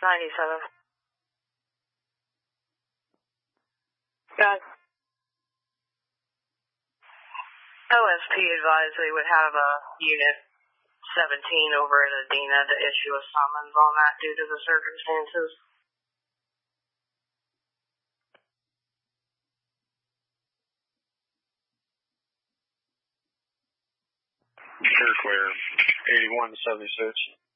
97. Got OSP advised they would have a Unit 17 over at Adena to issue a summons on that due to the circumstances. Clear, 81 to 76.